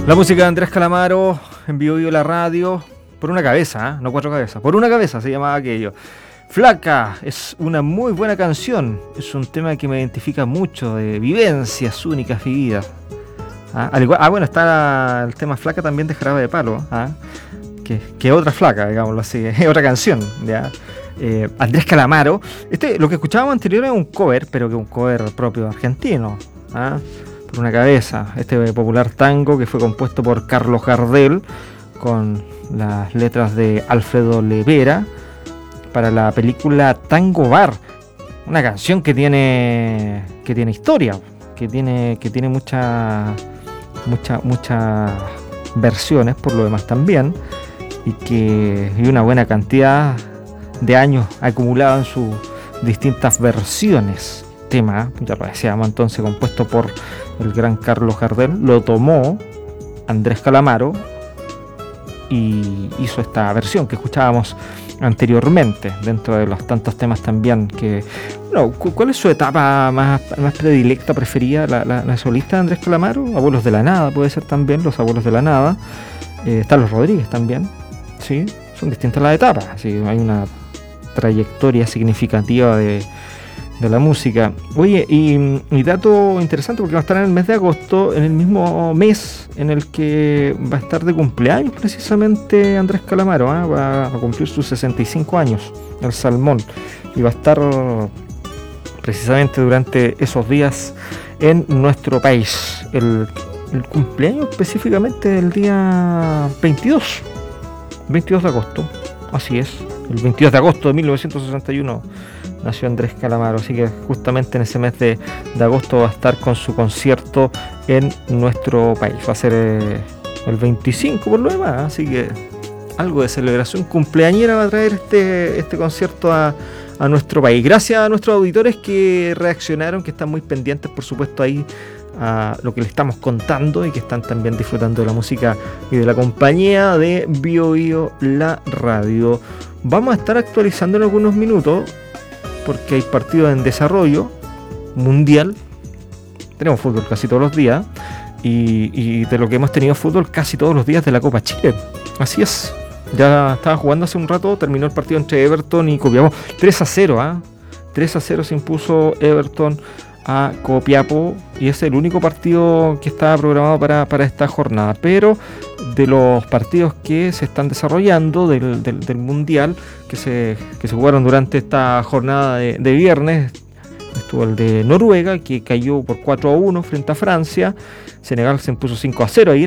La música de Andrés Calamaro en Vivo Vivo la radio, por una cabeza, no cuatro cabezas, por una cabeza se llamaba aquello. Flaca es una muy buena canción, es un tema que me identifica mucho, de vivencias únicas vividas. Bueno, está el tema Flaca también de Jarabe de Palo, que otra flaca, digámoslo así, es otra canción, ¿ya? Andrés Calamaro, lo que escuchábamos anterior es un cover, pero que un cover propio argentino, por una cabeza, este popular tango que fue compuesto por Carlos Gardel con las letras de Alfredo Levera para la película Tango Bar, una canción que tiene historia, que tiene muchas versiones por lo demás también, y una buena cantidad de años acumulado en sus distintas versiones. Tema, ya lo decíamos entonces, compuesto por el gran Carlos Gardel, lo tomó Andrés Calamaro y hizo esta versión que escuchábamos anteriormente, dentro de los tantos temas también que... Bueno, ¿cuál es su etapa más predilecta, preferida, la solista de Andrés Calamaro? Abuelos de la Nada puede ser también, Los Abuelos de la Nada, Carlos Rodríguez también, ¿sí? Son distintas las etapas, ¿sí? Hay una trayectoria significativa de la música. Oye, y dato interesante, porque va a estar en el mes de agosto, en el mismo mes en el que va a estar de cumpleaños precisamente Andrés Calamaro, va a cumplir sus 65 años, el Salmón, y va a estar precisamente durante esos días en nuestro país. El cumpleaños específicamente el día 22 de agosto, así es, el 22 de agosto de 1961 nació Andrés Calamaro, así que justamente en ese mes de agosto va a estar con su concierto en nuestro país. Va a ser el 25 por lo demás, así que algo de celebración cumpleañera va a traer este concierto a nuestro país. Gracias a nuestros auditores que reaccionaron, que están muy pendientes, por supuesto, ahí a lo que les estamos contando, y que están también disfrutando de la música y de la compañía de Bio Bio la radio. Vamos a estar actualizando en algunos minutos, porque hay partidos en desarrollo mundial. Tenemos fútbol casi todos los días, y de lo que hemos tenido fútbol casi todos los días de la Copa Chile. Así es, ya estaba jugando hace un rato, terminó el partido entre Everton y Copiapó, 3-0, 3-0 se impuso Everton a Copiapó, y es el único partido que estaba programado para esta jornada. Pero de los partidos que se están desarrollando del Mundial, que se jugaron durante esta jornada de viernes, estuvo el de Noruega, que cayó por 4-1 frente a Francia. Senegal se impuso 5-0 ahí